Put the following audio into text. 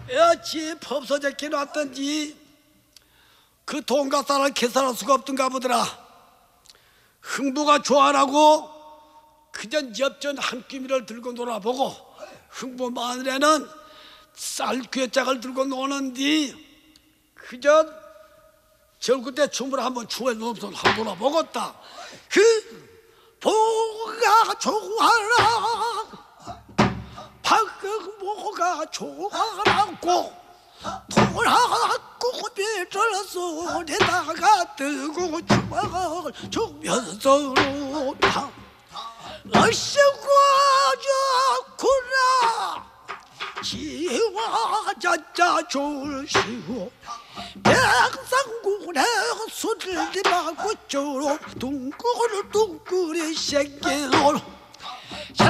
지 법서적해 놨던지 그 돈가사를 계산할 수가 없던가 보더라. 흥부가 좋아하고 그저 엽전 한 끼미를 들고 놀아보고 흥부 마늘에는 쌀괴짝을 들고 노는디 그저 절구때 춤을 한번 추에 놓으면서 한번 놀아보겠다. 보가 좋아라 박흥보가 좋아라고 돌아고 비를 손에다가 들고 주먹을 주면서 다 어시고 좋구나 지와 자자 졸시고 백상군에 술을 마고 쪼로 둥그리 둥그리 새끼로